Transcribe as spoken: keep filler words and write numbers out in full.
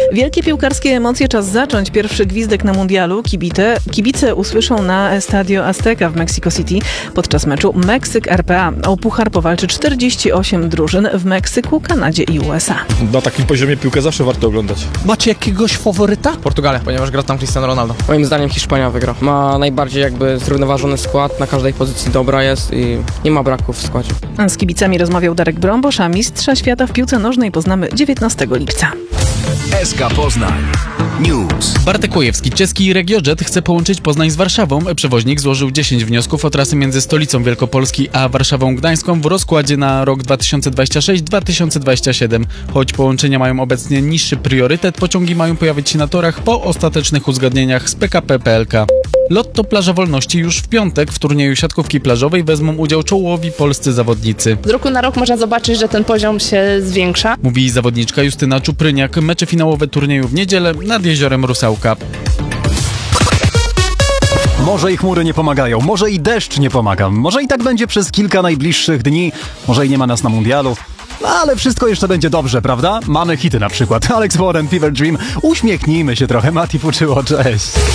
Wielkie piłkarskie emocje, czas zacząć. Pierwszy gwizdek na mundialu. Kibice, kibice usłyszą na Estadio Azteca w Mexico City podczas meczu Meksyk-R P A. O puchar powalczy czterdzieści osiem drużyn w Meksyku, Kanadzie i U S A. Na takim poziomie piłkę zawsze warto oglądać. Macie jakiegoś faworyta? Portugalia, ponieważ gra tam Cristiano Ronaldo. Moim zdaniem Hiszpania wygra. Ma najbardziej jakby zrównoważony skład, na każdej pozycji dobra jest i nie ma braków w składzie. Z kibicami rozmawiał Darek Brąbosz, a mistrza świata w piłce nożnej poznamy dziewiętnastego lipca. S K Poznań News. Bartek Łojewski, czeski RegioJet chce połączyć Poznań z Warszawą. Przewoźnik złożył dziesięć wniosków o trasy między stolicą Wielkopolski a Warszawą Gdańską w rozkładzie na rok dwa tysiące dwudziesty szósty do dwa tysiące dwudziestego siódmego. Choć połączenia mają obecnie niższy priorytet, pociągi mają pojawić się na torach po ostatecznych uzgodnieniach z P K P P L K. Lotto Plaża Wolności już w piątek w turnieju siatkówki plażowej wezmą udział czołowi polscy zawodnicy. Z roku na rok można zobaczyć, że ten poziom się zwiększa. Mówi zawodniczka Justyna Czupryniak. Mecze finałowe turnieju w niedzielę nad jeziorem Rusałka. Może i chmury nie pomagają, może i deszcz nie pomaga, może i tak będzie przez kilka najbliższych dni, może i nie ma nas na mundialu. Ale wszystko jeszcze będzie dobrze, prawda? Mamy hity na przykład. Alex Warren, Fever Dream. Uśmiechnijmy się trochę, Mati Fuczyło, cześć.